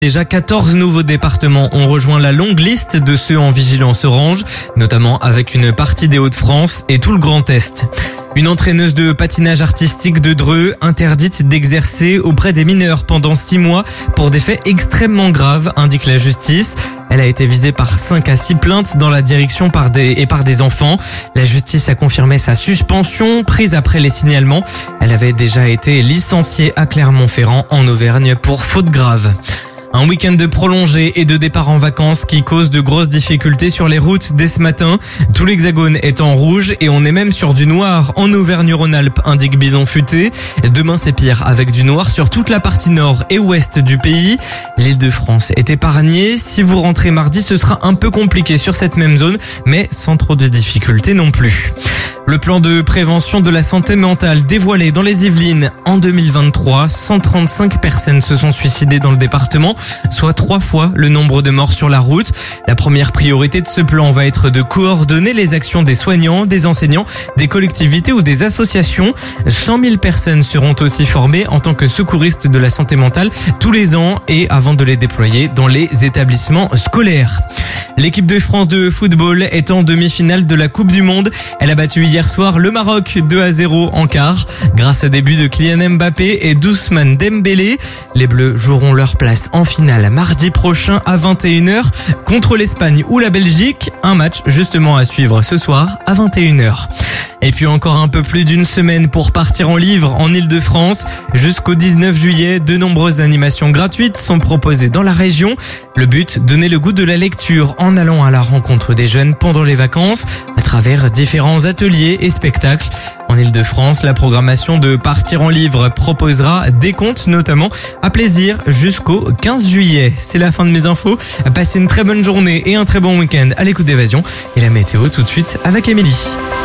Déjà 14 nouveaux départements ont rejoint la longue liste de ceux en vigilance orange, notamment avec une partie des Hauts-de-France et tout le Grand Est. Une entraîneuse de patinage artistique de Dreux interdite d'exercer auprès des mineurs pendant 6 mois pour des faits extrêmement graves, indique la justice. Elle a été visée par 5 à 6 plaintes dans la direction par des enfants. La justice a confirmé sa suspension prise après les signalements. Elle avait déjà été licenciée à Clermont-Ferrand en Auvergne pour faute grave. Un week-end de prolongé et de départ en vacances qui cause de grosses difficultés sur les routes dès ce matin. Tout l'Hexagone est en rouge et on est même sur du noir en Auvergne-Rhône-Alpes, indique Bison Futé. Demain c'est pire avec du noir sur toute la partie nord et ouest du pays. L'Île-de-France est épargnée. Si vous rentrez mardi, ce sera un peu compliqué sur cette même zone, mais sans trop de difficultés non plus. Le plan de prévention de la santé mentale dévoilé dans les Yvelines en 2023, 135 personnes se sont suicidées dans le département, soit 3 fois le nombre de morts sur la route. La première priorité de ce plan va être de coordonner les actions des soignants, des enseignants, des collectivités ou des associations. 100 000 personnes seront aussi formées en tant que secouristes de la santé mentale tous les ans et avant de les déployer dans les établissements scolaires. L'équipe de France de football est en demi-finale de la Coupe du Monde. Elle a battu hier soir le Maroc 2-0 en quart grâce à des buts de Kylian Mbappé et d'Ousmane Dembélé. Les Bleus joueront leur place en finale mardi prochain à 21h contre l'Espagne ou la Belgique. Un match justement à suivre ce soir à 21h. Et puis encore un peu plus d'une semaine pour partir en livre en Île-de-France. Jusqu'au 19 juillet, de nombreuses animations gratuites sont proposées dans la région. Le but, donner le goût de la lecture en allant à la rencontre des jeunes pendant les vacances à travers différents ateliers et spectacles. En Île-de-France, la programmation de Partir en livre proposera des contes notamment à plaisir jusqu'au 15 juillet. C'est la fin de mes infos. Passez une très bonne journée et un très bon week-end à l'écoute d'Évasion. Et la météo tout de suite avec Émilie.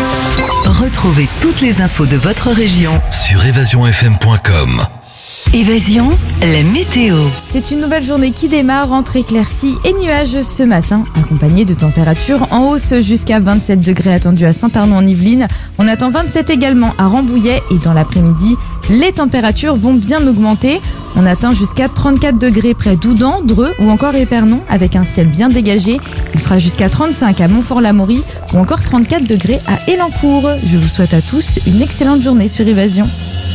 Retrouvez toutes les infos de votre région sur évasionfm.com. Évasion, la météo. C'est une nouvelle journée qui démarre entre éclaircies et nuages ce matin, accompagnée de températures en hausse jusqu'à 27 degrés attendus à Saint-Arnaud en Yvelines. On attend 27 également à Rambouillet et dans l'après-midi, les températures vont bien augmenter. On atteint jusqu'à 34 degrés près d'Oudan, Dreux ou encore Épernon avec un ciel bien dégagé. Il fera jusqu'à 35 à Montfort-l'Amaury ou encore 34 degrés à Élancourt. Je vous souhaite à tous une excellente journée sur Évasion.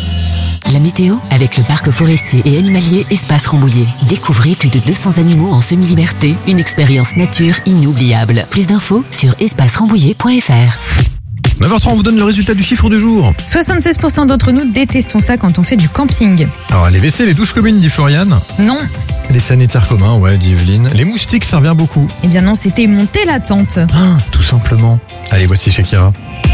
La météo avec le parc forestier et animalier Espace Rambouillet. Découvrez plus de 200 animaux en semi-liberté. Une expérience nature inoubliable. Plus d'infos sur espacerambouillet.fr. 9h30, on vous donne le résultat du chiffre du jour. 76% d'entre nous détestons ça quand on fait du camping. Alors, les WC, les douches communes, dit Floriane. Non. Les sanitaires communs, ouais, dit Yveline. Les moustiques, ça revient beaucoup. Eh bien non, c'était monter la tente. Ah, tout simplement. Allez, voici Shakira.